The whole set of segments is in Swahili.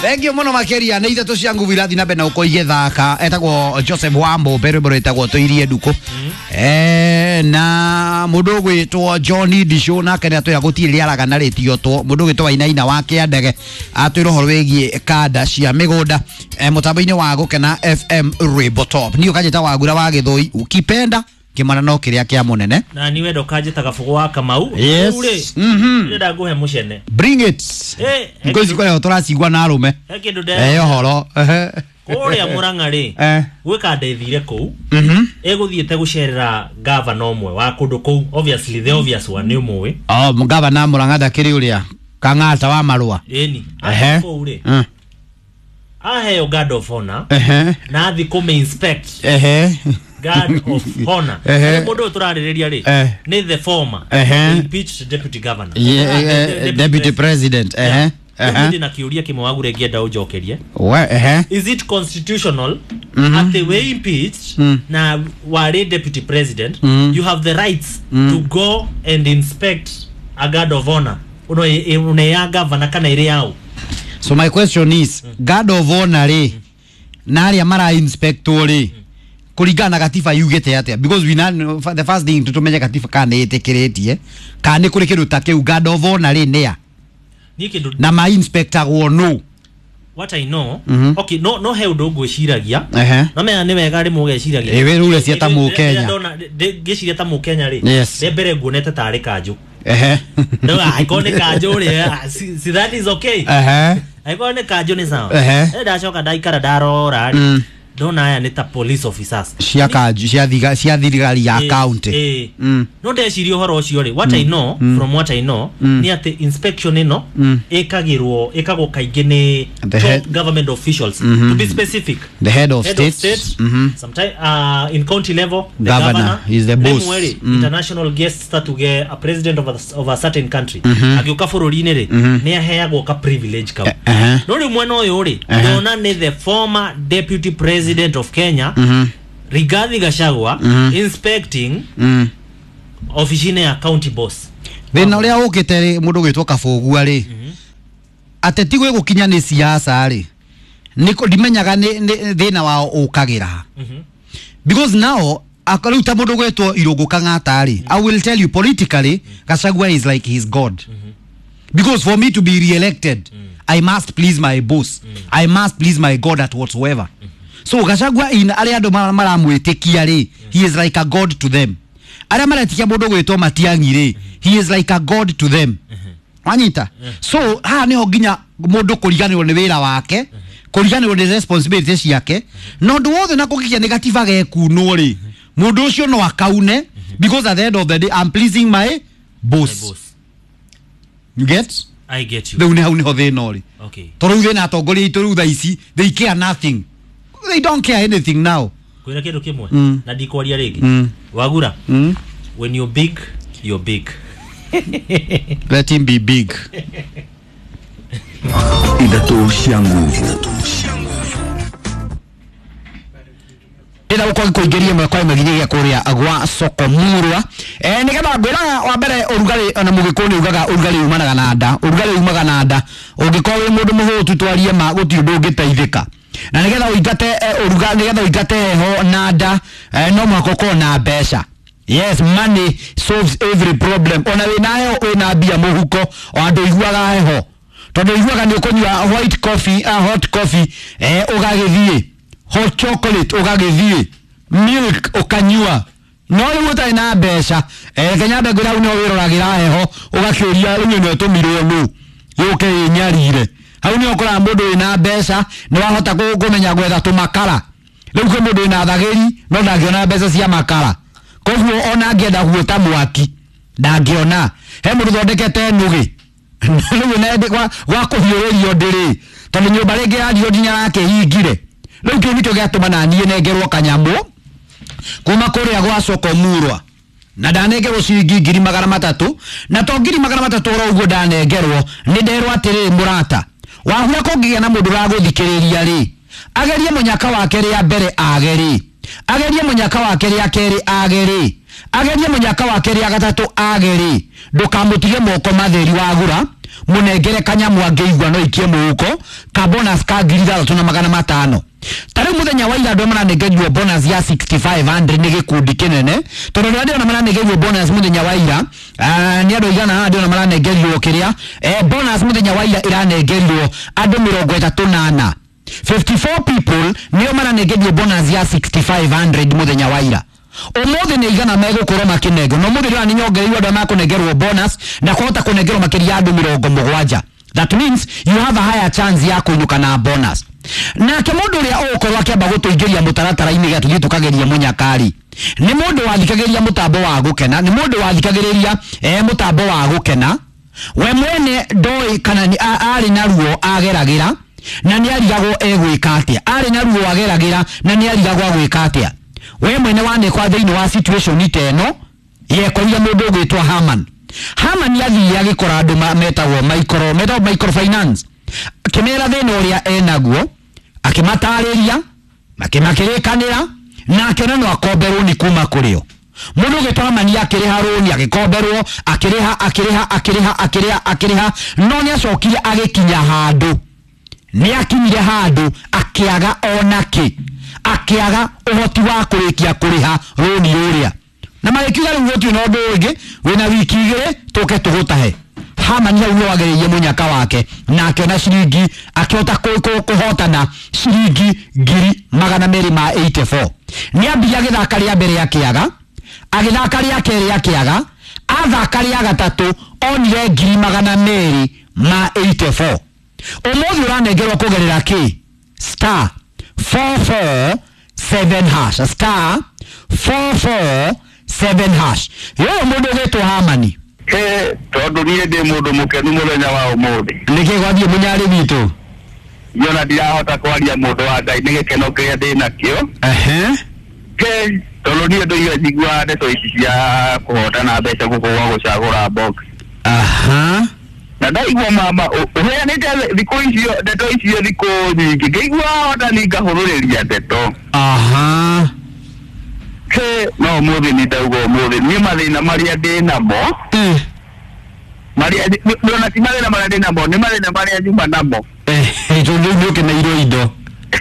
Engio muno makeria nä ithatå cia nguvu irathi na mbere na å kå igäthaka etagwo Joseph Wambo mbere mbere etagwo tå irie nduko na må ndå å gwä two John Ndisho nake nä atwä ra gå tirä rä araga na rä tiotwo må ndå å gwä two Wainaina wa kä andege atwä ra å horo wä giä kanda cia mä gå nda må tambo-inä wa gå kena FM Ribotop nä å kanjä ta wagura wa gä thå i ukipenda kimana no kiria kia munene na ni wendo kaje tagafugo wa Kamau ure ndenda nguhe mucene bring it ngozi kwa turacigwa na arume kindu de horo kuria Murang'a ri gwika ndeithire ku eguthiete gucerera governor omwe wa kundu ku obviously the obvious one ni umwe governor Murang'a ndakiri uria Kang'ata wa Marua eni ku uri aheo guard of honor na athi kume inspect guard of honor modo turarireria ri ni the former impeached deputy governor deputy president na kiuria kimwagure gienda ujokerie is it constitutional at the way impeached na wari deputy president you have the rights to go and inspect a guard of honor uno ya governor kana ire yao. So my question is guard of honor ri nari amara inspector ri kuringana gatiba yugete atia because we know the first thing tutumenye gatiba kana itekeretie kana kuri kindu ta kiu guard of honor ri nia ni kindu na ma inspector wo no what I know okay no he undu ngwiciragia na me ni wega ri mugeciragia ewe rule cia ta mu Kenya ndona ngiciria ta mu Kenya ri de mbere nguonete tari kanju no iconic kanju ri si that is okay iconic kanju ni sawa ndacoka ndaikara ndarora ri ndona aya ni ta police officers cia kanju cia thirikari ya county no ndeciria horo ucio ri what I know from what I know ni ati inspection ino ikagwo kaingi ni top government officials to be specific the head of state sometimes in county level the governor is the boss international guests start to get a president of a certain country agiuka bururi-ini ri ni aheagwo ka privilege ka no ri mwena uyu ri ndona ni the former deputy president of Kenya Rigathi Gachagua inspecting officine ya county boss thina uria ukite ri mundu gwitwo Kabugua ri ateti gwe gukinya ni siasa ri niko dimenyaga ni thina wao ukagira because now akaruta mundu gwitwo Irungu Kang'ata ri I will tell you politically Gachagua is like his god because for me to be re-elected I must please my boss I must please my god at whatsoever so Gachagua in ari andu maramwitikia ri he is like a god to them ara maratikia mundu gwitwo Matiang'i ri he is like a god to them wanyita so ha niho nginya mundu kuriganirwo ni wira wake kuriganirwo ni responsibilities yake no ndu wothe na kugikia negative gekunwo ri mundu ucio no akaune because at the end of the day I'm pleasing my boss. You get? I get you. They will have no. Okay. Toru thina atongori itu tha ici they care nothing. They don't care anything now. Kwira kindu kimwe na ndikwaria ringi. Wagura. When you're big, you're big. Let him be big. Idatu shangu. Ila uko kuingiria mwekwa magiria kuria agwa soko murwa nigetha ngwira wa mbere urugari na mugikoni ugaga urugari umanaga na nda urugari umaga na nda ungikorwo wi mundu muhutu twarie ma guti undu ungiteithika na nigetha uingate urugari nigetha uingate ho na nda no mwako na mbeca. Yes, money solves every problem. Ona winayo wina bia muhuko o andu iguaga heho tondu iguaga ni ukunywa white coffee hot coffee ugagithie hot chocolate ugagithie milk ukanyua no utai na mbeca Kenya ndagura uno wiroragira heho ugakiuria riu no tumirwo nu yuke nyarire hau ni okora mundu wina mbeca ni wahota kumenya gwetha tumakara riu ko mundu wina thagiri no ndagiona mbeca cia makara koguo ona ngienda guota mwaki ndangiona he mundu thondekete nugi riu nende gwa kuhiurio ndiri tondu nyumba ringi radio ndinya yake hingire riu kiu nikio giatuma na nie nengerwo kanyamu kuma kuria gwa soko murwa na ndanengerwo ciringi 300 na to 300 oro uguo ndanengerwo ni nderwo atiri murata wahura kungigia na mundu raguthikiriria ri agerie munyaka wake ria mbere ageri agerie munyaka wake ria keri ageri agerie munyaka wa keri ya gatatu ageri ndukamutige moko matheri wagura munengere kanyamu angeigwa no ikie muhuko ka bonus ka 3,500 tare muthenya wa ira ndomana negerio bonus ya 6500 ni gikundi kinene tondu ndio na mana negerio bonus muthenya wa ira ni andu igana ndio na mana negerio kiria bonus muthenya wa ira iranegerio andu 38 54 people nio mana negerio bonus ya 6500 muthenya wa ira umuthi ni igana megukorwo makinego no muthi ria ni nyongereirwo andu makunegerwo bonus na kuhota kunegerwo makiria andu 70. That means you have a higher chance ya kuinuka na bonus. Na ke mundu ria ukorwo akiamba gutuingiria mutaratara-ini gatu gitukageria munyakari ni mundu wathikageria mutambo wa gukena ni mundu wathikageria mutambo wa gukena we mwene ndoi kana ni ari na ruo ageragira na ni arigagwo egwika atia ari na ruo ageragira na ni arigagwo gwika atia we mwene wane kwa thiini wa situation iteno yekoria mundu ugitwa Haman yathi agikora andu metagwo microfinance kimera thina uria enaguo akimatariria akimakirikanira na akiona no akomberwo ni kuma kurio mundu ugitwa Haman akiriha roni agikomberwo akiriha no ni acokire agikinya handu ni akinyire handu akiaga onaki akiaga uhoti wa kurikia kuriha roni uria na marekiga riu gutio no ndu ingi wina wiki igire tuke tugutahe Haman hau no agereire munyaka wake na akiona ciringi akiota kuhotana ciringi 284 ni ambia githaka ria mbere yakiaga agithaka ria keri yakiaga athaka ria gatatu onire 284 umuthi uranengerwo kugerera ki star 447 hash star 447 hash yo mundu gitwa Haman tondu nie ndi mundu mukenu muthenya wa umuthi niki gwathie munyari witu yona ndirahota kwaria mundu wa Ngai ni gikeno kiria ndi nakio tondu nie nduire njigua ndeto ici cia kuhotana mbeca guku gwa gucagura box na ndaigua mama uheanite thiku icio ndeto icio thiku nyingi ngĩigua hota ni ngahũrũrĩria ndeto no muthi ni ndauga muthi ni mathina maria ndi namo maria ndona ti mathina maria ndi namo ni mathina maria njuma namo tondu ndio kenairwo indo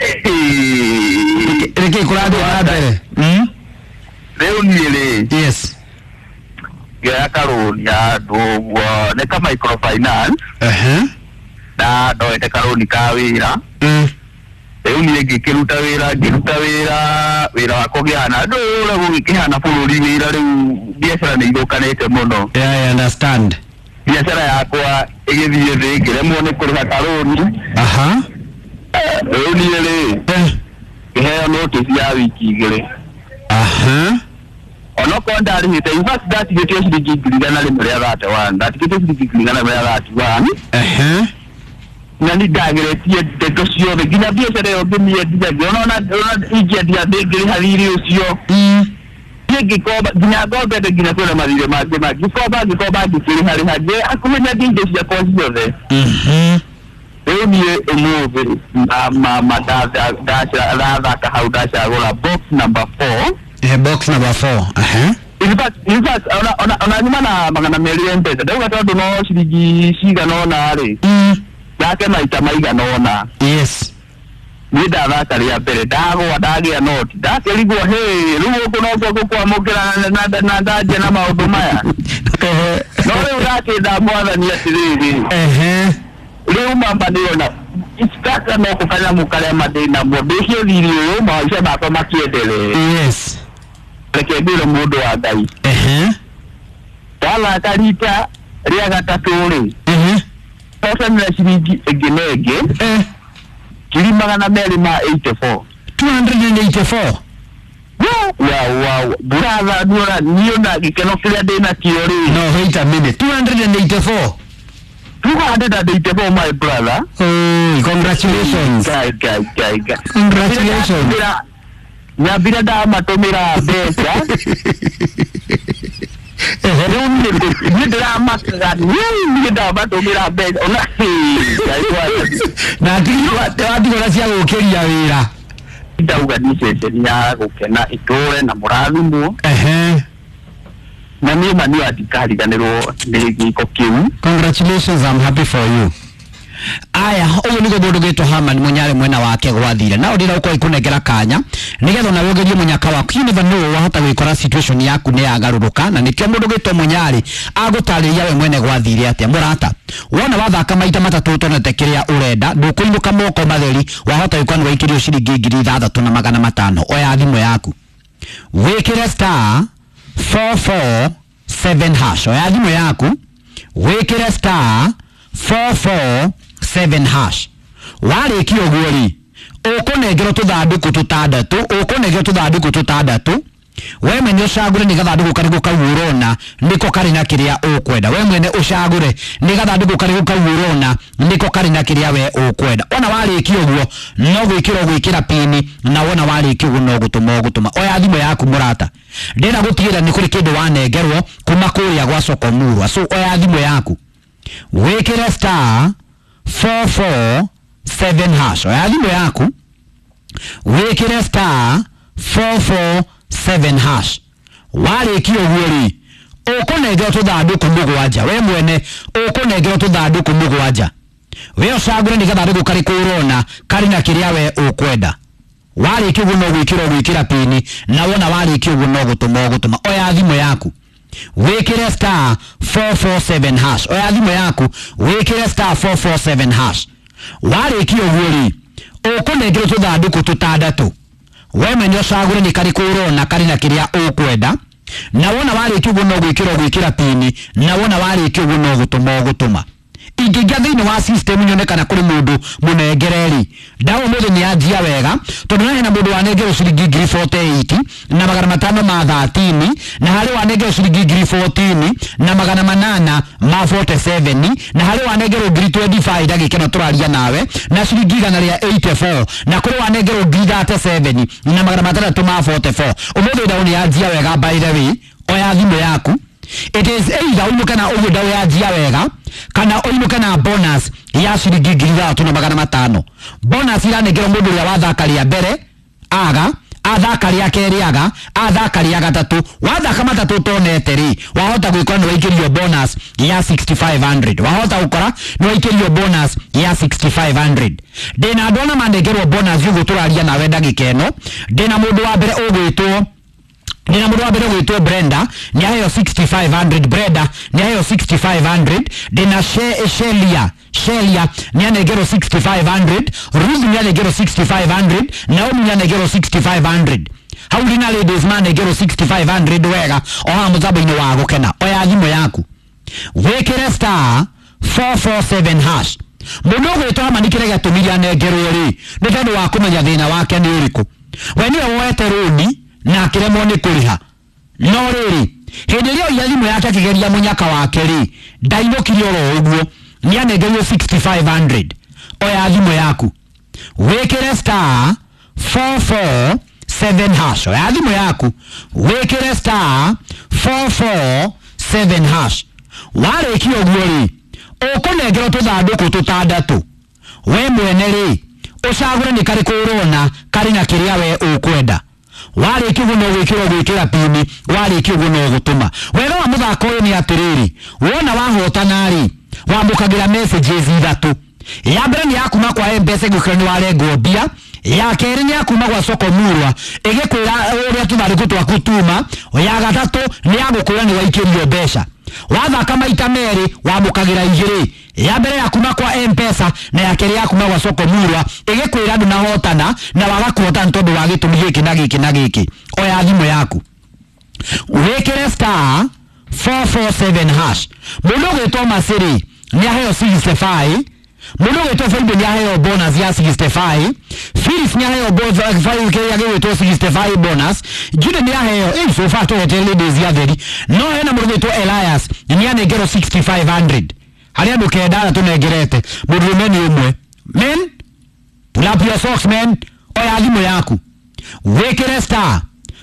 reke kurathie na mbere riu ni yes ya karuni ya nduguo ni ka microfinance na ndoete karuni ka wira riu ni ngikiruta wira wa kugiana ndure gukihana bururi wira riu biashara ni ithukanite muno I understand biashara yakwa igithie thi ngiremwo ni kuriha karuni riu ni ngiheo notice ya wiki igiri ono ko ndarihite in fact ndatigite ciringi 131 ndatigite ciringi 131 na ni ndageretie ndeto ciothe nginya biacara ĩyo ngĩmiendia ona ingĩendia ndĩngĩrĩha thirĩ ũcio ngĩkomba nginya ngombete nginya kwĩna mathirĩ mangĩ ngĩkomba ngĩkĩrĩha nje hakuhĩ na indo ciakwa ciothe rĩu niĩ ũmũthĩ ndathaka hau ndacagũra box number 4 box number 4 in fact ona nyuma na magana merĩ mpesa ndauga tondu no ciringi cigana ona rĩ ndake maita maigana ona yes ni ndathaka ria mbere ndagwa ndagĩa noti ndakerigwo rĩu gũkũ no guo gũkwamũkĩra na ndanjia na maũndũ maya no rĩu ndakĩnda mwathani atĩrĩrĩ rĩu mamba nĩona itaka no kũkanyamu karĩa mathĩna mo ndĩkie thiri ũyũ maica makwa makĩenderee yes reke ngĩre mũndũ wa Ngai ndathaka rita rĩa gatatũ rĩ hotanĩra ciringi ĩngĩ na ĩngĩ 284 wow brother ndura niona gikeno kiria ndina kio ri no wait a minute 284 my brother congratulations guy congratulations nyabira da matomira mbeca ndira makaga ndira matomira mbeca ona na ndigora cia gukiria wira ndauga ni ceceni ya gukena itore na murathimu na niĩ mani atikariganĩrwo nĩ gĩko kĩu. Congratulations, I'm happy for you. Aya uyu nigo mundu gitwa Haman Munyale mwena wake gwathire na ndira uko ikunengera kanya nigetha na wogerie munyaka waku. You never know wahota gwikora situation yaku ni yagaruruka na nikio mundu gitwa Munyale agutariria we mwene gwathire atia murata wona wathaka maita matatu tonete kiria urenda ndukuinuka moko matheri wahota gwikora waikirio ciringi 3,500 oya thimu yaku wikire star 447 hash oya thimu yaku wikire star 447 hash warikio guori ukunengero tuthanduku tutandatu we mwene ucagure ni gathanduku karigu kawurona niko kari na kiria ukwenda we mwene ucagure ni gathanduku karigu kawurona niko kari na kiria we ukwenda ona warikio guo no gwikira pini na wona warikio guo no gutuma oya thimu yaku murata ndina gutigira ni kuri kindu wanengerwo kuma kuria gwa Soko Murwa so oya thimu yaku wikire star 447 hash oya thimu yaku wikire star 447 hash warikio guori ukunengera tuthanduku mugwanja we mwene ukunengera tuthanduku mugwanja we ucagure ni gathanduku kari kurona kari na kiria we ukwenda warikio guo no gwikira pini na wona warikio guo no gutuma oya thimu yaku wikire star 447 hash oya thimu yaku wikire star 447 hash warikio guori ukunengera tuthanduku tutandatu we mwene ucagure ni kari kurona kari na kiria ukwenda na wona warikio guo no gwikira pini na wona warikio guo no gutuma ingiga thiini wa system nyonekana kuri mundu munengereri ndawo mundu ni ajia wega tondu na hena mundu wanengero ciringi 48 na 513 na hari wanengero ciringi 14 na 800 ma 47 na hari wanengero 25 dagikena turaria nawe na ciringi 184 na kuri wanengero 37 na 300 ma 44 umuthi ndawo ni ajia wega by the way oya thimu yaku it is either uinuka na uyu ndawo ajia wega kana uinuka na bonus ya ciringi 3,500 bonus iranengero mundu ya wathakaria mbere aga athakaria keri aga athakaria gatatu wathaka matatu tonete ri wahota gwikora ni waikirio bonus ya 6,500 wahota gukora ni waikirio bonus ya 6,500 ndina ndona manengerwo bonus yugo turaria nawe ndagikeno ndina mundu wa mbere ugwitwo Brenda ni hayo 6,500 Brenda ni hayo 6,500 dina Shelia ni anegero 6,500 Ruth ni anegero 6,500 Naomi ni anegero 6,500 haulina ladies man anegero 6,500 wega oha muzabo ino wago kena oya thimu yaku wikire star 447 hash mundu gwitwa manikire gatumiria anegero ri ni tondu wa kumenya thina wake ni uriku we ni wete runi na kiremwo ni kuriha no riri hindi rio ya thimu yake kigeria munyaka wake ri ndainokirio ro uguo ni anengerio 6,500 oya thimu yaku wikire star 447 hash oya thimu yaku wikire star 447 hash warikio guo ri ukunengero tuthanduku tutandatu we mwene ri ucagure ni kari kurona kari na kiria we ukwenda warikio guo no gwikira pini warikio guo no gutuma wega wa muthako uyu ni atiriri wona wahotana ri wamukagira messages ithatu ya mbere ni yakuma kwa M-Pesa gwikira ni warengwo mbia ya keri ni yakuma kwa Soko Murwa igikwira uria tuthanduku twaku tuma ya gatatu ni yagukwira ni waikirio mbeca wathaka maita meri wamukagira igiri ya mbere yakuma kwa M-Pesa na ya keri yakuma kwa Soko Murwa igikwira ndu nahotana na wagakuota ntondu wa gitumi giki na giki oya thimu yaku wikire star 447 hash mundu gwitwa Masiri ni aheo 65 mundu gwitwa Faibo ni aheo bonus ya 65 Phyllis ni aheo bonus ya 65 bonus Jude ni aheo so far to hotel ladies ya theri no hena mundu gwitwa Elias ni anengero 6,500 haria ndukendana tunengerete mundu meni umwe men pull up your socks man oya thimu yaku wikire star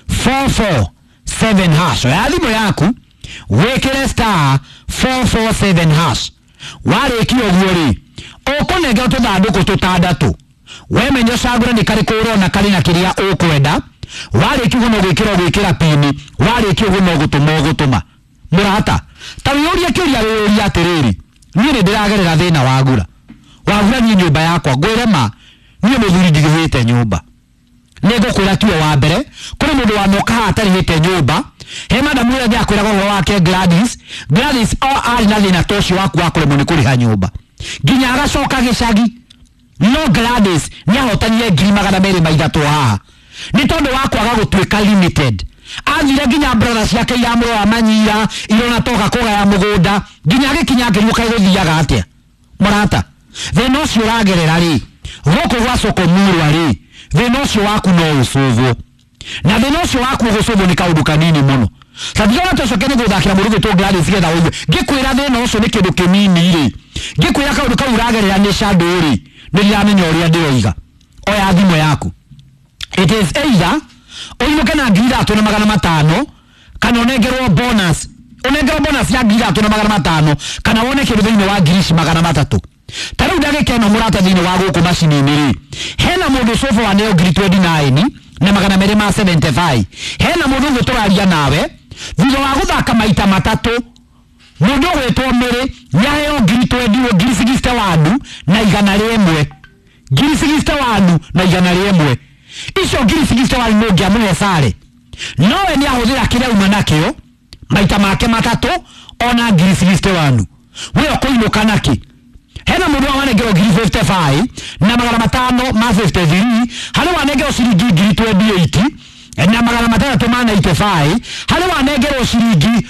447 hash oya thimu yaku wikire star 447 hash warikio guori ukunengera tuthanduku tutandatu we menye ucagure ni kari kurona kari na kiria ukwenda warikio guo no gwikira pini warikio guo no gutuma murata tawioria kiria weria atiriri nie ni ndiragerera thina wagura ni nyumba yakwa ngwirema nie muthuri ndigihite nyumba nigukwira tuo wa mbere kuri mundu wa moka atarihite nyumba he madam ule ndia kwira go wake Gladys ari na thina toshi waku akore muni kuri ha nyumba ginya agacoka gicagi no Gladys ni ahotanie ngiri magana meri maithatu haha ni tondu wakwaga gutwika limited athire ginya brothers yake ya mro wa manyira irona toka koga ya mugunda ginya gikinya ngiruka iguthiaga atia murata thina ucio uragerera ri goko gwa Sokomuru ari thina ucio waku no ucuvu na thina ucio waku gucuvu ni kaundu kanini muno Sabiona tocoke ni guthakira murugi to Gladys getha uyu gikwira thina ucio ni kindu kinini ri gikwira kaundu kau uragerera ni shadow ri ndiramenya uria ndiroiga oya thimo yaku it is either oyimuke na ngiri 3,500 kana onegerwo bonus ya ngiri 3,500 kana wone kindu thiini wa ngiri 300 tariu ndagikeno murata thiini wa guku macini-ini ri hena mundu sofa wa neo ngiri 29 na 275 hena mundu nguturaria nawe thutha wa guthaka maita matatu mundu gwetwo miri nyaheo ngiri 20 ngiri 61 na 100 ngiri 61 na 100 icio ngiri 61 no ngiamuhe sare nowe ni ahuthira kiria uma nakio maita make matatu ona ngiri 61 wewe kuinuka naki hena mundu wanegero ngiri 55 na 500 ma 53 hali wanegero ciringi ngiri 28 na 385 hali wanegero ciringi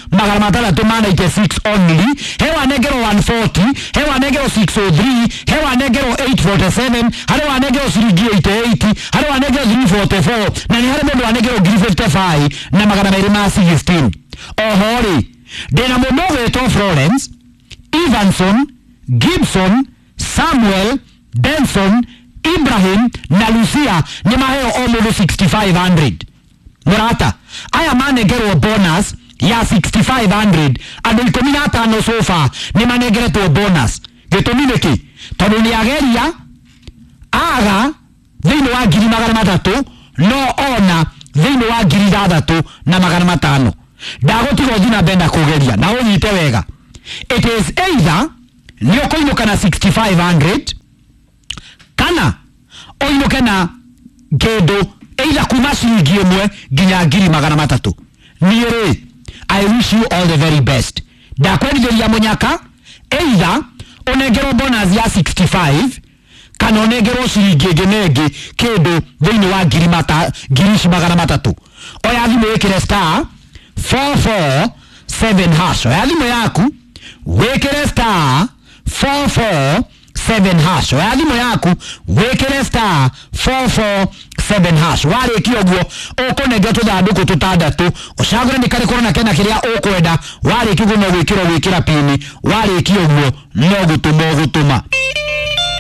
386 only he wanegero 140 he wanegero 603 he wanegero 847 hali wanegero ciringi 88 hali wanegero 344 na ni hali mundu wanegero ngiri 55 na 216 ohori dena mundu weto Florence Evanson Gibson Samuel Benson Ibrahim na Lucia ni maheo omudu 6500 murata aya manegerwo bonus ya 6500 andu 15 sofa ni manegeretwo bonus gitumine ki tondu ni ageria aga thiini wa ngiri 300 no ona thiini wa ngiri 6 na 500 ndagutiga thina benda kugeria na unyite wega it is either ni okuinuka na 6500 kana oinuke na gedo either kuma ciringi 1 nginya ngiri 300 niere I wish you all the very best ndakwendithia munyaka either onegero bonus ya 65 kana onegero ciringi ngenenge kindu thiini wa ngiri 300 oya thimu wikire star 447 hash oya thimu yaku wikire star 447 hash oya thimu yaku wikire star 447 hash warikio guo ukunenge tuthanduku tutandatu ucagure ni kari korona kena kiria ukwenda warikio guo no gwikira pini warikio guo no gutuma